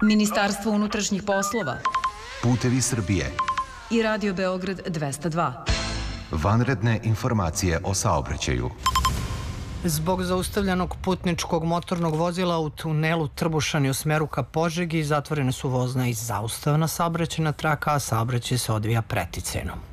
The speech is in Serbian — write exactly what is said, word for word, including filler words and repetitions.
Ministarstvo unutrašnjih poslova, Putevi Srbije i Radio Beograd dvesta dva. Vanredne informacije o saobraćaju. Zbog zaustavljanog putničkog motornog vozila u tunelu Trbušani u smeru ka Požegi zatvorene su vozna i zaustavna saobraćajna traka, a saobraćaj se odvija Preticejnom.